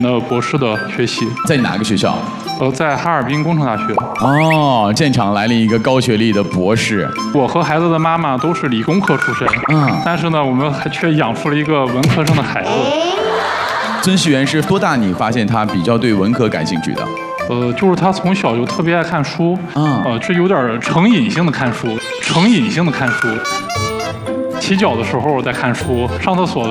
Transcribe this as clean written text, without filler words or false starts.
博士的学习。 在哪个学校？ 在哈尔滨工程大学。 哦，现场来了一个高学历的博士。 我和孩子的妈妈都是理工科出身，但是呢，我们却养出了一个文科生的孩子。 孙旭元是多大你发现他比较对文科感兴趣的？ 就是他从小就特别爱看书，这有点成瘾性的看书，成瘾性的看书。洗脚的时候在看书，上厕所